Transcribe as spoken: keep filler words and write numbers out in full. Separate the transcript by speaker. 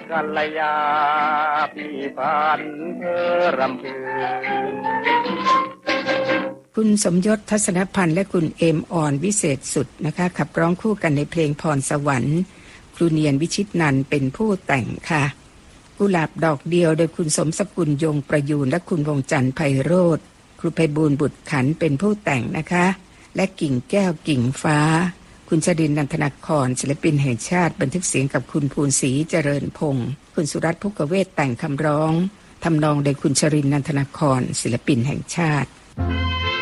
Speaker 1: กัลยาพี่พันเพื่อรำพึง
Speaker 2: คุณสมยศทัศนพันธ์และคุณเอมอ่อนวิเศษสุดนะคะขับร้องคู่กันในเพลงพรสวรรค์ครูเนียนวิชิตนันท์เป็นผู้แต่งค่ะกุหลาบดอกเดียวโดยคุณสมสกุลยงประยูนและคุณวงจันทร์ไพโรจน์ครูไพบูลย์บุตรขันเป็นผู้แต่งนะคะและกิ่งแก้วกิ่งฟ้าคุณชรินทร์นันทนาครศิลปินแห่งชาติบันทึกเสียงกับคุณภูนศรีเจริญพงศ์คุณสุรัตน์ภุกเวทแต่งคำร้องทำนองโดยคุณชรินทร์นันทนาครศิลปินแห่งชาติ